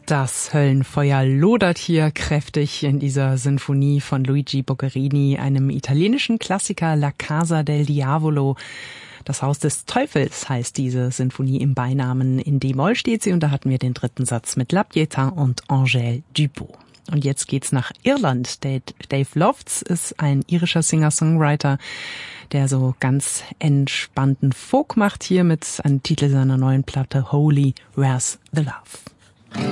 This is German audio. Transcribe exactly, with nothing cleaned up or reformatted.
Das Höllenfeuer lodert hier kräftig in dieser Sinfonie von Luigi Boccherini, einem italienischen Klassiker, La Casa del Diavolo. Das Haus des Teufels heißt diese Sinfonie im Beinamen. In D-Moll steht sie und da hatten wir den dritten Satz mit La Pietà und Angèle Dupont. Und jetzt geht's nach Irland. Dave Lofts ist ein irischer Singer-Songwriter, der so ganz entspannten Folk macht hier mit einem Titel seiner neuen Platte Holy, Where's the Love?